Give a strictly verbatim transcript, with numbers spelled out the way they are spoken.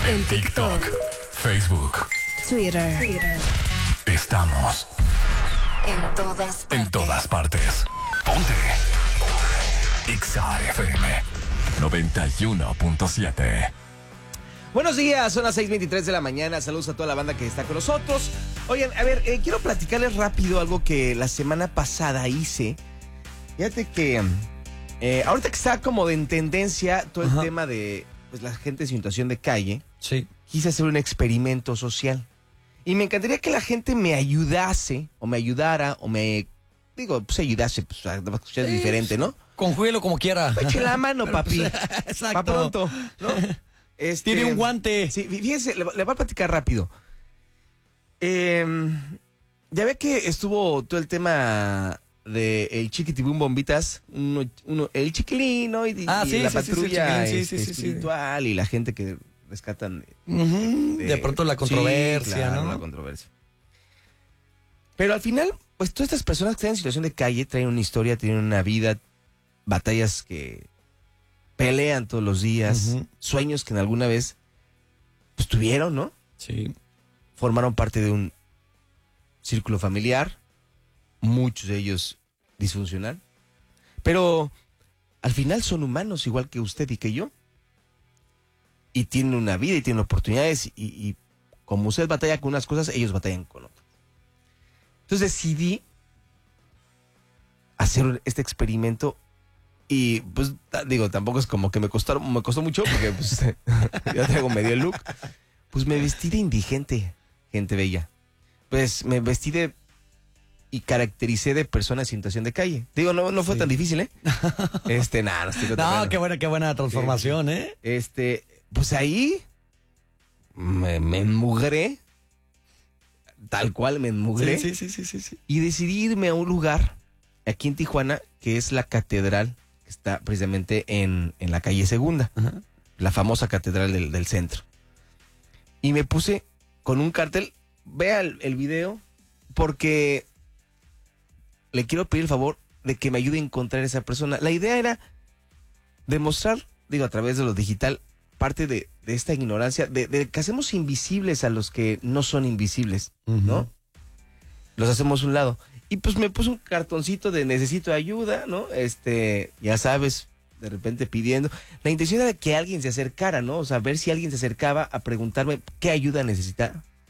En TikTok, Facebook, Twitter. Twitter. Estamos En todas partes. en todas partes. Ponte. Exa F M noventa y uno punto siete. Buenos días, son las seis veintitrés de la mañana. Saludos a toda la banda que está con nosotros. Oigan, a ver, eh, quiero platicarles rápido algo que la semana pasada hice. Fíjate que eh, ahorita que está como de en tendencia todo el Ajá. tema de pues, la gente en situación de calle, Sí. quise hacer un experimento social. Y me encantaría que la gente me ayudase, o me ayudara, o me... Digo, pues ayudase, pues a escuchar Sí, diferente, ¿no? Conjuelo como quiera. Eche la mano, papi. Exacto. Pa' pronto, ¿no? Este, Tiene un guante. Sí, fíjense, le, le voy a platicar rápido. Eh, ya ve que estuvo todo el tema de el chiquitibum bombitas, uno, uno, el chiquilino y, Ah, y sí, la sí, sí, sí, patrulla el chiquilín, sí, este, sí, sí, sí. espiritual y la gente que rescatan. Ujú, de pronto la controversia, sí, claro, ¿no? la controversia. Pero al final, pues todas estas personas que están en situación de calle traen una historia, tienen una vida, batallas que pelean todos los días, Ujú. sueños que en alguna vez pues tuvieron, ¿no? Sí. Formaron parte de un círculo familiar, muchos de ellos disfuncional, pero al final son humanos igual que usted y que yo, y tienen una vida y tienen oportunidades, y, y como usted batalla con unas cosas, ellos batallan con otras. Entonces decidí hacer este experimento y pues ta- digo, tampoco es como que me costó, me costó mucho porque pues ya traigo medio el look. Pues me vestí de indigente, gente bella. Pues me vestí de y caractericé de persona en situación de calle. Digo, no, no fue Sí. tan difícil, ¿eh? Este, nada, no estoy No, cotorreando. qué buena, qué buena transformación, ¿eh? Este, pues ahí me, me enmugré, tal cual me enmugré. Sí, sí, sí, sí, sí, sí. Y decidí irme a un lugar aquí en Tijuana, que es la catedral, que está precisamente en, en la calle Segunda, Ajá. la famosa catedral del, del centro. Y me puse con un cartel, vea el, el video, porque le quiero pedir el favor de que me ayude a encontrar a esa persona. La idea era demostrar, digo, a través de lo digital, parte de, de esta ignorancia, de, de que hacemos invisibles a los que no son invisibles, ¿no? Ujú. Los hacemos a un lado. Y pues me puse un cartoncito de necesito ayuda, ¿no? Este, ya sabes, de repente pidiendo. La intención era que alguien se acercara, ¿no? O sea, ver si alguien se acercaba a preguntarme qué ayuda necesitaba.